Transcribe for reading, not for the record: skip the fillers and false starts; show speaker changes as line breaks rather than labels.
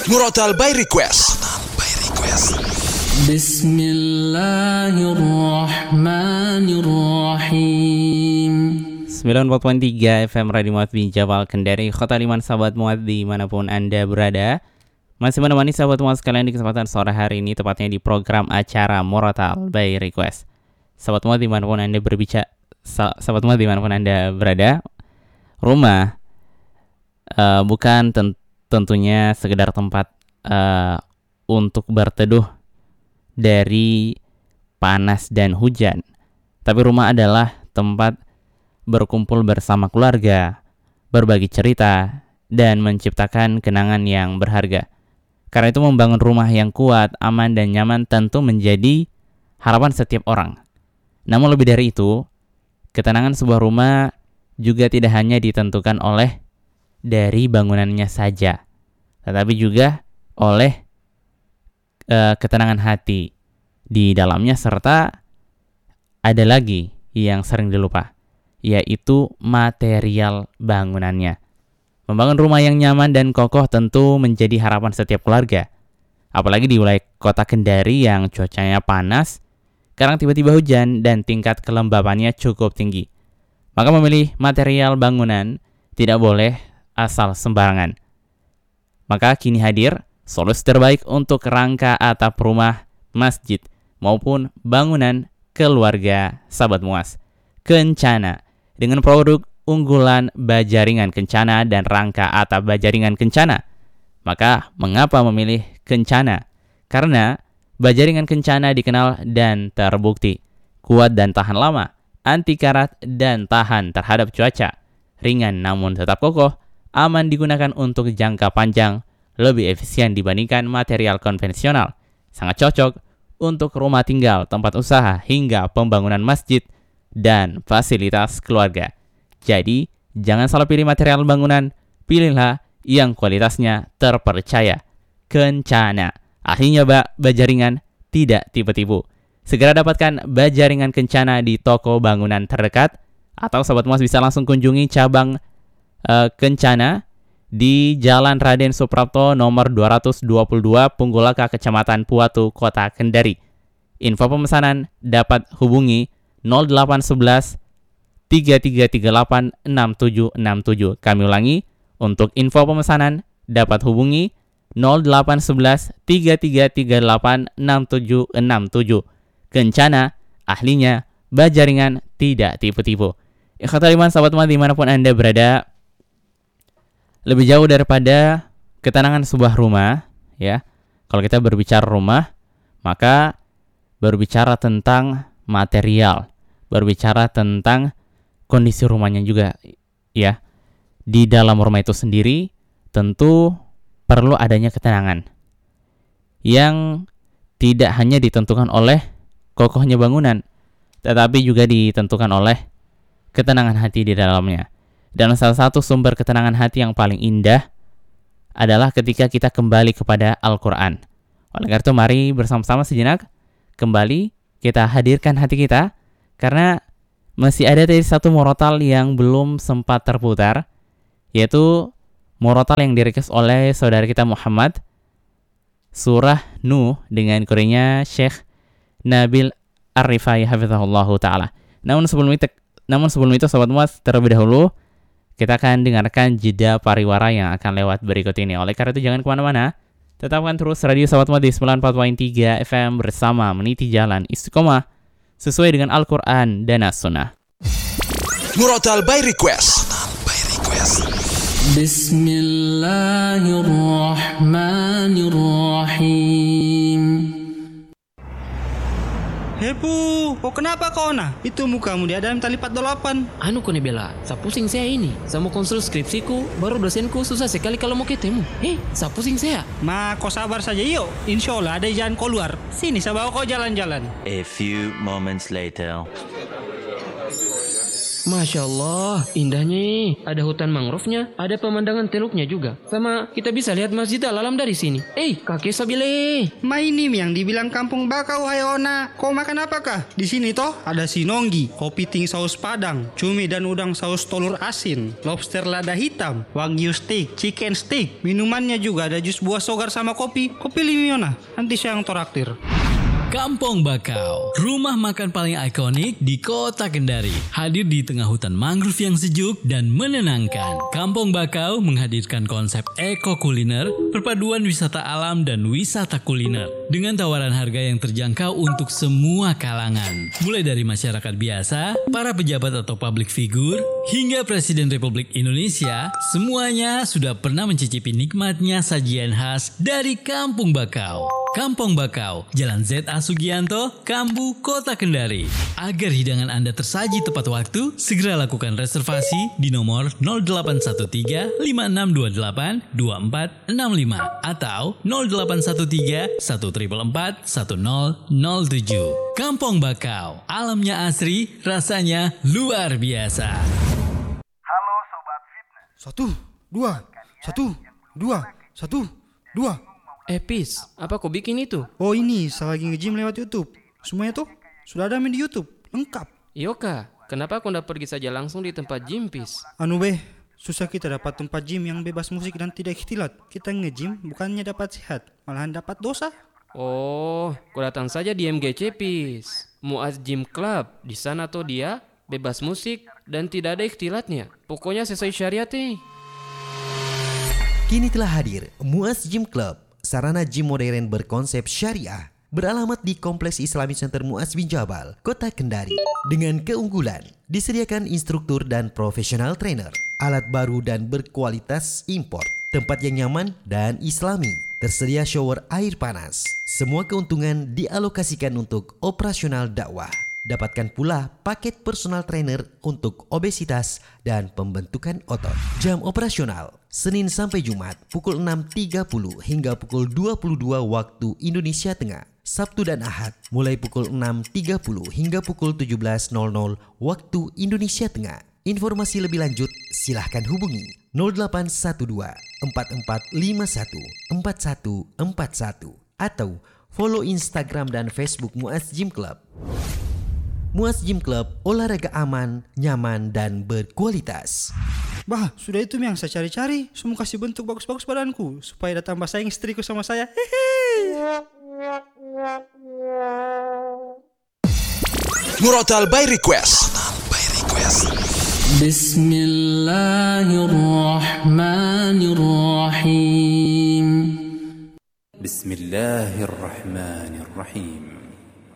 Murotal by Request.
Bismillahirrahmanirrahim.
94.3 FM Radio Muaddi Jabal Kendari, Kota Liman, sahabat Muaddi dimanapun Anda berada. Masih menemani sahabat Muaddi sekalian di kesempatan sore hari ini, tepatnya di program acara Murotal by Request. Sahabat Muaddi dimanapun Anda sahabat Muaddi dimanapun Anda berada, rumah bukan tentunya sekedar tempat untuk berteduh dari panas dan hujan, tapi rumah adalah tempat berkumpul bersama keluarga, berbagi cerita, dan menciptakan kenangan yang berharga. Karena itu membangun rumah yang kuat, aman, dan nyaman tentu menjadi harapan setiap orang. Namun lebih dari itu, ketenangan sebuah rumah juga tidak hanya ditentukan oleh dari bangunannya saja, tetapi juga oleh ketenangan hati di dalamnya, serta ada lagi yang sering dilupa, yaitu material bangunannya. Membangun rumah yang nyaman dan kokoh tentu menjadi harapan setiap keluarga. Apalagi di wilayah kota Kendari yang cuacanya panas, kadang tiba-tiba hujan dan tingkat kelembabannya cukup tinggi. Maka memilih material bangunan tidak boleh asal sembarangan. Maka kini hadir solusi terbaik untuk rangka atap rumah, masjid, maupun bangunan keluarga sahabat Muas. Kencana, dengan produk unggulan bajaringan Kencana dan rangka atap bajaringan Kencana. Maka mengapa memilih Kencana? Karena bajaringan Kencana dikenal dan terbukti kuat dan tahan lama, anti karat dan tahan terhadap cuaca, ringan namun tetap kokoh, aman digunakan untuk jangka panjang, lebih efisien dibandingkan material konvensional, sangat cocok untuk rumah tinggal, tempat usaha, hingga pembangunan masjid dan fasilitas keluarga. Jadi, jangan salah pilih material bangunan, pilihlah yang kualitasnya terpercaya. Kencana, ahlinya bajaringan, tidak tipu-tipu. Segera dapatkan bajaringan Kencana di toko bangunan terdekat, atau sahabat Muas bisa langsung kunjungi cabang Kencana di Jalan Raden Suprapto nomor 222 Punggulaka, Kecamatan Puatu, Kota Kendari. Info pemesanan dapat hubungi 0811 3338 6767. Kami ulangi, untuk info pemesanan dapat hubungi 0811 3338 6767. Kencana, ahlinya bajaringan, tidak tipu-tipu. Ikhwatal iman, sahabat Muaddi dimanapun Anda berada, lebih jauh daripada ketenangan sebuah rumah, ya. Kalau kita berbicara rumah, maka berbicara tentang material, berbicara tentang kondisi rumahnya juga, ya. Di dalam rumah itu sendiri tentu perlu adanya ketenangan yang tidak hanya ditentukan oleh kokohnya bangunan, tetapi juga ditentukan oleh ketenangan hati di dalamnya. Dan salah satu sumber ketenangan hati yang paling indah adalah ketika kita kembali kepada Al-Quran. Oleh karena itu, mari bersama-sama sejenak kembali kita hadirkan hati kita, karena masih ada tadi satu murotal yang belum sempat terputar, yaitu murotal yang direquest oleh saudara kita Muhammad, surah Nuh dengan koreanya Syekh Nabil Ar-Rifai hafizahullahu ta'ala. Namun sebelum itu sahabat Muas, terlebih dahulu kita akan dengarkan jeda pariwara yang akan lewat berikut ini. Oleh karena itu jangan kemana-mana, tetapkan terus radio sahabat Muaddi 94.3 FM bersama meniti jalan istiqomah sesuai dengan Al-Quran dan As-Sunnah.
Murotal by Request.
Bismillahirrahmanirrahim.
Hepu, kok kenapa kau nah? Itu mukamu dia dalam tali 48.
Anu kone bela, sa pusing saya ini. Saya mau konsul skripsiku, baru dosenku susah sekali kalau mau ketemu. Sa pusing saya.
Ma, kau sabar saja yuk. Insya Allah ada jalan keluar. Sini, saya bawa kau jalan-jalan.
A few moments later.
Masya Allah, indahnya. Ada hutan mangrove-nya, ada pemandangan teluknya juga. Sama kita bisa lihat Masjid Al-Alam dari sini. Kakek Sabile.
Mainim yang dibilang kampung bakau, hai Ona. Kau makan apakah? Di sini toh ada sinonggi, kopi ting saus padang, cumi dan udang saus telur asin, lobster lada hitam, wagyu steak, chicken steak. Minumannya juga ada jus buah sogar sama kopi. Kopi limiona. Nanti saya yang toraktir.
Kampung Bakau, rumah makan paling ikonik di kota Kendari. Hadir di tengah hutan mangrove yang sejuk dan menenangkan. Kampung Bakau menghadirkan konsep eko-kuliner, perpaduan wisata alam dan wisata kuliner. Dengan tawaran harga yang terjangkau untuk semua kalangan. Mulai dari masyarakat biasa, para pejabat atau public figure, hingga Presiden Republik Indonesia, semuanya sudah pernah mencicipi nikmatnya sajian khas dari Kampung Bakau. Kampung Bakau, Jalan Z.A. Sugianto, Kambu, Kota Kendari. Agar hidangan Anda tersaji tepat waktu, segera lakukan reservasi di nomor 0813 5628 2465 atau 0813 1444 1007. Kampung Bakau, alamnya asri, rasanya luar biasa.
Halo Sobat Fitness.
1, 2, 1, 2, 1, 2.
Pis, apa kau bikin itu?
Oh ini, saya lagi nge-gym lewat YouTube. Semuanya tuh sudah ada di YouTube, lengkap.
Yoka, kenapa kau ndak pergi saja langsung di tempat gym, Pis?
Susah kita dapat tempat gym yang bebas musik dan tidak ikhtilat. Kita nge-gym bukannya dapat sehat, malahan dapat dosa.
Oh, kau datang saja di MGC, Pis. Muaz Gym Club, di sana tuh dia bebas musik dan tidak ada ikhtilatnya. Pokoknya sesuai syariat nih.
Kini telah hadir Muaz Gym Club, sarana gym modern berkonsep syariah, beralamat di Kompleks Islamic Center Muaz bin Jabal, Kota Kendari. Dengan keunggulan, disediakan instruktur dan profesional trainer, alat baru dan berkualitas import, tempat yang nyaman dan islami, tersedia shower air panas. Semua keuntungan dialokasikan untuk operasional dakwah. Dapatkan pula paket personal trainer untuk obesitas dan pembentukan otot. Jam operasional Senin sampai Jumat pukul 6.30 hingga pukul 22 waktu Indonesia Tengah. Sabtu dan Ahad mulai pukul 6.30 hingga pukul 17.00 waktu Indonesia Tengah. Informasi lebih lanjut silahkan hubungi 0812 4451 4141 atau follow Instagram dan Facebook Muaz Gym Club. Muaz Gym Club, olahraga aman, nyaman, dan berkualitas.
Bah, sudah itu yang saya cari-cari. Semua kasih bentuk bagus-bagus badanku supaya datang sayang istriku sama saya.
Murotal by Request.
Bismillahirrahmanirrahim.
Bismillahirrahmanirrahim.